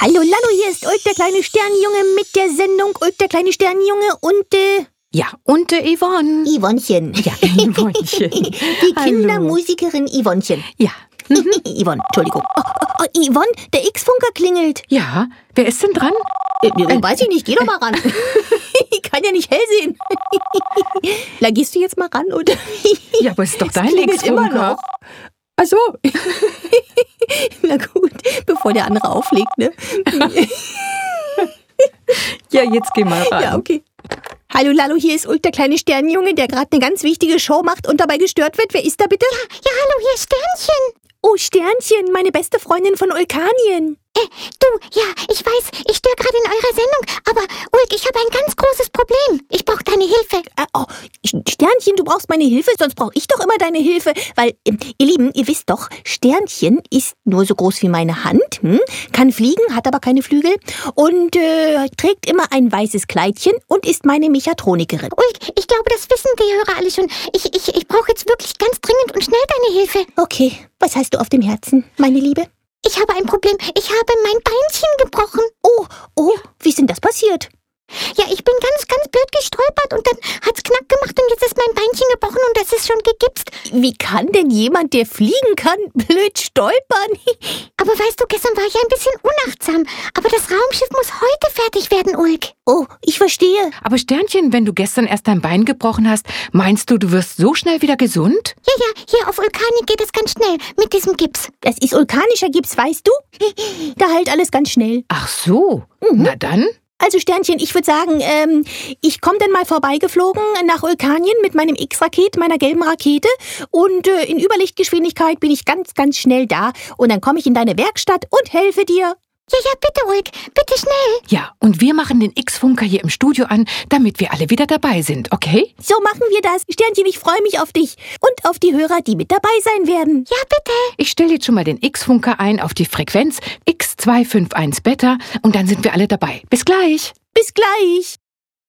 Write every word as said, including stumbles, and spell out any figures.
Hallo Lalo, hier ist Ulk, der kleine Sternenjunge mit der Sendung Ulk, der kleine Sternenjunge und äh... Ja, und äh, Yvonne. Yvonnchen. Ja, Yvonnchen. Die Kindermusikerin Yvonnchen. Ja. Mhm. Yvonne, Entschuldigung. Oh, oh, oh, Yvonne, der X-Funker klingelt. Ja, wer ist denn dran? Äh, äh, weiß ich nicht, geh doch mal ran. Ich kann ja nicht hell sehen. Na, gehst du jetzt mal ran, oder? Ja, aber ist doch dein klingelt immer X-Funker. noch. Ach so. Na gut, bevor der andere auflegt, ne? Ja, jetzt geh mal ran. Ja, okay. Hallo Lalo, hier ist Ulk, der kleine Sternenjunge, der gerade eine ganz wichtige Show macht und dabei gestört wird. Wer ist da bitte? Ja, ja, hallo, hier ist Sternchen. Oh, Sternchen, meine beste Freundin von Ulkanien. Äh, du, ja, ich weiß, ich störe gerade in eurer Sendung, aber Ulk, ich habe ein ganz großes Problem. Ich brauche deine Hilfe. Äh, oh, Sternchen, du brauchst meine Hilfe, sonst brauche ich doch immer deine Hilfe. Weil, äh, ihr Lieben, ihr wisst doch, Sternchen ist nur so groß wie meine Hand, hm? Kann fliegen, hat aber keine Flügel und äh, trägt immer ein weißes Kleidchen und ist meine Mechatronikerin. Ulk, ich glaube, das wissen die Hörer alle schon. Ich, ich, ich brauche jetzt wirklich ganz dringend und schnell deine Hilfe. Okay, was hast du auf dem Herzen, meine Liebe? Ich habe ein Problem. Ich habe mein Beinchen gebrochen. Oh, oh, wie ist denn das passiert? Ja, ich bin ganz, ganz blöd gestolpert und dann hat's knack gemacht und jetzt ist mein Beinchen gebrochen und das ist schon gegipst. Wie kann denn jemand, der fliegen kann, blöd stolpern? Aber weißt du, gestern war ich ein bisschen unachtsam. Aber das Raumschiff muss heute fertig werden, Ulk. Oh, ich verstehe. Aber Sternchen, wenn du gestern erst dein Bein gebrochen hast, meinst du, du wirst so schnell wieder gesund? Ja, ja, hier auf Ulkani geht es ganz schnell mit diesem Gips. Das ist vulkanischer Gips, weißt du? Da heilt alles ganz schnell. Ach so, Mhm. na dann. Also Sternchen, ich würde sagen, ähm, ich komme dann mal vorbeigeflogen nach Ulkanien mit meinem X-Raket, meiner gelben Rakete und äh, in Überlichtgeschwindigkeit bin ich ganz, ganz schnell da und dann komme ich in deine Werkstatt und helfe dir. Ja, ja, bitte, Ulk, bitte schnell. Ja, und wir machen den X-Funker hier im Studio an, damit wir alle wieder dabei sind, okay? So machen wir das. Sternchen, ich freue mich auf dich und auf die Hörer, die mit dabei sein werden. Ja, bitte. Ich stelle jetzt schon mal den X-Funker ein auf die Frequenz X zwei fünf eins Beta und dann sind wir alle dabei. Bis gleich. Bis gleich.